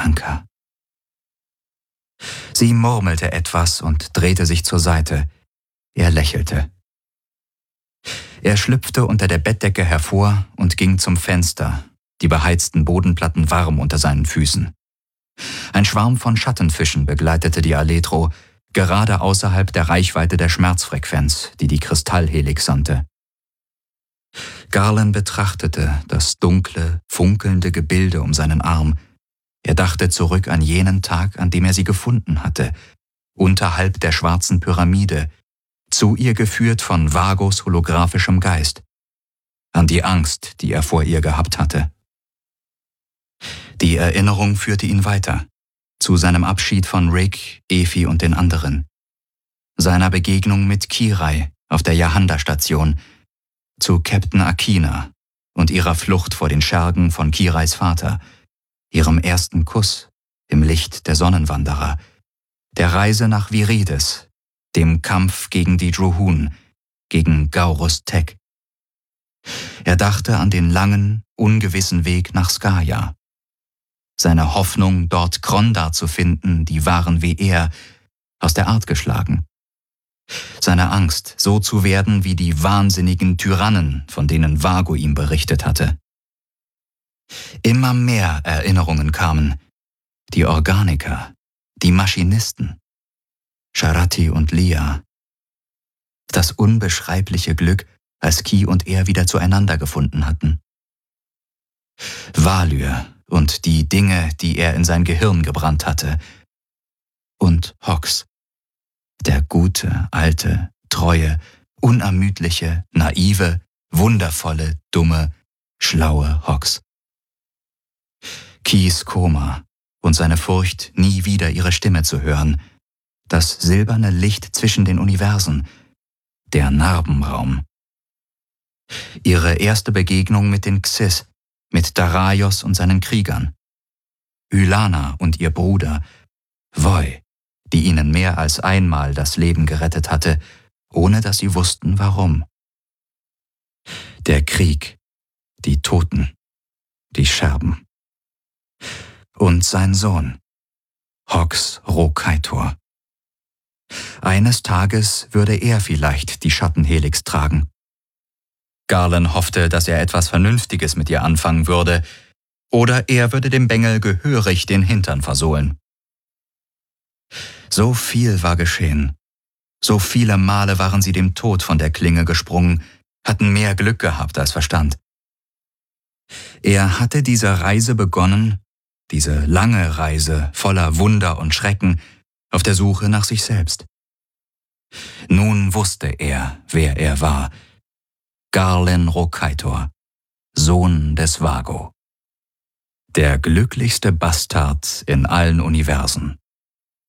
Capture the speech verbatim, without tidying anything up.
Anker. Sie murmelte etwas und drehte sich zur Seite. Er lächelte. Er schlüpfte unter der Bettdecke hervor und ging zum Fenster, die beheizten Bodenplatten warm unter seinen Füßen. Ein Schwarm von Schattenfischen begleitete die Aletro, gerade außerhalb der Reichweite der Schmerzfrequenz, die die Kristallhelix sandte. Garland betrachtete das dunkle, funkelnde Gebilde um seinen Arm. Er dachte zurück an jenen Tag, an dem er sie gefunden hatte, unterhalb der schwarzen Pyramide, zu ihr geführt von Vagos holographischem Geist, an die Angst, die er vor ihr gehabt hatte. Die Erinnerung führte ihn weiter, zu seinem Abschied von Rick, Efi und den anderen, seiner Begegnung mit Kirai auf der Yahanda-Station, zu Captain Akina und ihrer Flucht vor den Schergen von Kirais Vater, ihrem ersten Kuss im Licht der Sonnenwanderer, der Reise nach Virides, dem Kampf gegen die Druhun, gegen Gaurus Tech. Er dachte an den langen, ungewissen Weg nach Skaya, seine Hoffnung, dort Krondar zu finden, die waren wie er, aus der Art geschlagen. Seine Angst, so zu werden wie die wahnsinnigen Tyrannen, von denen Vago ihm berichtet hatte. Immer mehr Erinnerungen kamen. Die Organiker, die Maschinisten, Sharati und Lia. Das unbeschreibliche Glück, als Ki und er wieder zueinander gefunden hatten. Valyr und die Dinge, die er in sein Gehirn gebrannt hatte. Und Hox. Der gute, alte, treue, unermüdliche, naive, wundervolle, dumme, schlaue Hox. Kis Koma und seine Furcht, nie wieder ihre Stimme zu hören. Das silberne Licht zwischen den Universen. Der Narbenraum. Ihre erste Begegnung mit den Xys, mit Daraios und seinen Kriegern. Ylana und ihr Bruder, Voi, die ihnen mehr als einmal das Leben gerettet hatte, ohne dass sie wussten, warum. Der Krieg, die Toten, die Scherben. Und sein Sohn, Hox Rokaitor. Eines Tages würde er vielleicht die Schattenhelix tragen. Garland hoffte, dass er etwas Vernünftiges mit ihr anfangen würde, oder er würde dem Bengel gehörig den Hintern versohlen. So viel war geschehen. So viele Male waren sie dem Tod von der Klinge gesprungen, hatten mehr Glück gehabt als Verstand. Er hatte diese Reise begonnen, diese lange Reise voller Wunder und Schrecken, auf der Suche nach sich selbst. Nun wusste er, wer er war. Garland Rokaitor, Sohn des Vago. Der glücklichste Bastard in allen Universen.